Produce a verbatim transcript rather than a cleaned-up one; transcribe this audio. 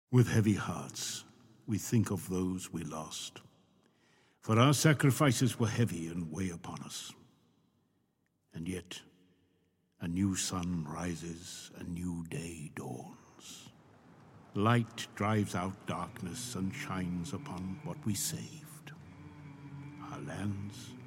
With heavy hearts, we think of those we lost, for our sacrifices were heavy and weigh upon us. And yet, a new sun rises, a new day dawns. Light drives out darkness and shines upon what we saved. Our lands,